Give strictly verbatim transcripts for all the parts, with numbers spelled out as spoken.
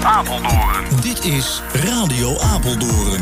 Apeldoorn. Dit is Radio Apeldoorn.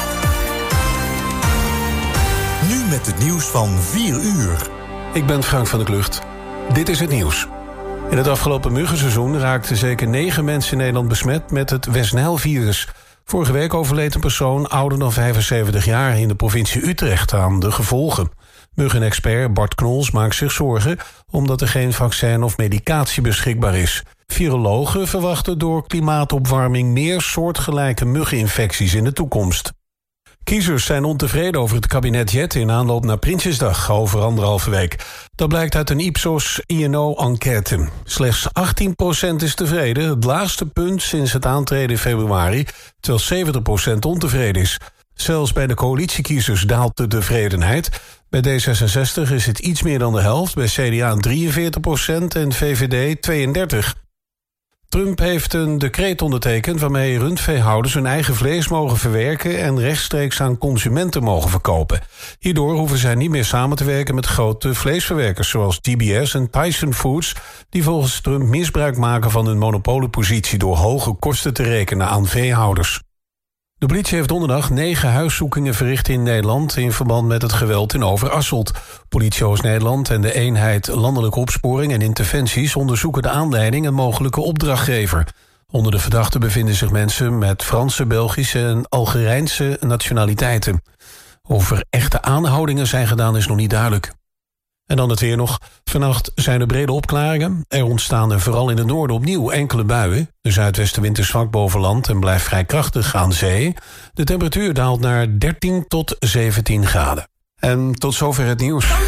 Nu met het nieuws van vier uur. Ik ben Frank van der Klucht. Dit is het nieuws. In het afgelopen muggenseizoen raakten zeker negen mensen in Nederland besmet met het West-Nijl-virus. Vorige week overleed een persoon ouder dan vijfenzeventig jaar in de provincie Utrecht aan de gevolgen. Muggenexpert Bart Knols maakt zich zorgen omdat er geen vaccin of medicatie beschikbaar is. Virologen verwachten door klimaatopwarming meer soortgelijke muggeninfecties in de toekomst. Kiezers zijn ontevreden over het kabinet Jette in aanloop naar Prinsjesdag over anderhalve week. Dat blijkt uit een Ipsos I N O-enquête. Slechts achttien procent is tevreden, het laagste punt sinds het aantreden in februari, terwijl zeventig procent ontevreden is. Zelfs bij de coalitiekiezers daalt de tevredenheid. Bij D zesenzestig is het iets meer dan de helft, bij C D A drieënveertig procent en V V D tweeëndertig procent. Trump heeft een decreet ondertekend waarmee rundveehouders hun eigen vlees mogen verwerken en rechtstreeks aan consumenten mogen verkopen. Hierdoor hoeven zij niet meer samen te werken met grote vleesverwerkers zoals G B S en Tyson Foods, die volgens Trump misbruik maken van hun monopoliepositie door hoge kosten te rekenen aan veehouders. De politie heeft donderdag negen huiszoekingen verricht in Nederland in verband met het geweld in Overasselt. Politie Oost-Nederland en de eenheid Landelijke Opsporing en Interventies onderzoeken de aanleiding en mogelijke opdrachtgever. Onder de verdachten bevinden zich mensen met Franse, Belgische en Algerijnse nationaliteiten. Of er echte aanhoudingen zijn gedaan is nog niet duidelijk. En dan het weer nog. Vannacht zijn er brede opklaringen. Er ontstaan er vooral in het noorden opnieuw enkele buien. De zuidwestenwind is zwak boven land en blijft vrij krachtig aan zee. De temperatuur daalt naar dertien tot zeventien graden. En tot zover het nieuws.